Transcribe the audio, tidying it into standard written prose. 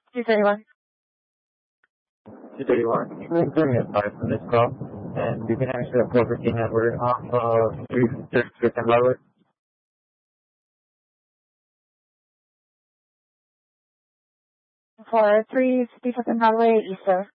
231. 231. Please bring me aside from this call, and you can actually have 415 Edward off of 336 and Broadway. For 352nd Broadway, East, sir.